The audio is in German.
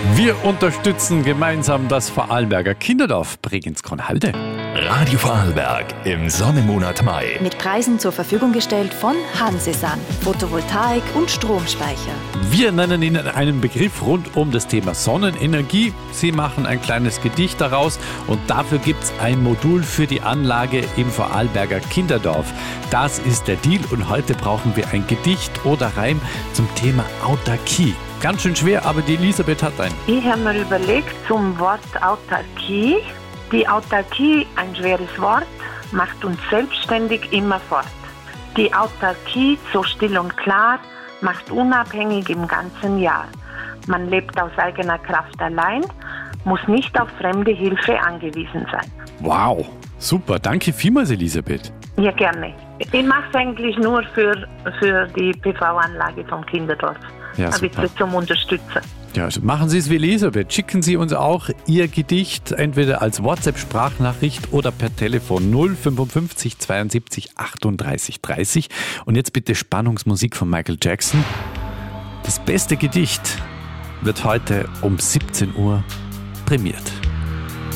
Wir unterstützen gemeinsam das Vorarlberger Kinderdorf Bregenz-Grünwalde. Radio Vorarlberg im Sonnenmonat Mai. Mit Preisen zur Verfügung gestellt von Hansesan, Photovoltaik und Stromspeicher. Wir nennen Ihnen einen Begriff rund um das Thema Sonnenenergie. Sie machen ein kleines Gedicht daraus und dafür gibt es ein Modul für die Anlage im Vorarlberger Kinderdorf. Das ist der Deal und heute brauchen wir ein Gedicht oder Reim zum Thema Autarkie. Ganz schön schwer, aber die Elisabeth hat einen. Ich habe mir überlegt zum Wort Autarkie. Die Autarkie, ein schweres Wort, macht uns selbstständig immer fort. Die Autarkie, so still und klar, macht unabhängig im ganzen Jahr. Man lebt aus eigener Kraft allein, muss nicht auf fremde Hilfe angewiesen sein. Wow, super, danke vielmals Elisabeth. Ja, gerne. Ich mache es eigentlich nur für die PV-Anlage vom Kinderdorf. Ja, aber super. zum Unterstützen. Ja, also machen Sie es wie Elisabeth. Schicken Sie uns auch Ihr Gedicht entweder als WhatsApp-Sprachnachricht oder per Telefon 055 72 38 30. Und jetzt bitte Spannungsmusik von Michael Jackson. Das beste Gedicht wird heute um 17 Uhr prämiert.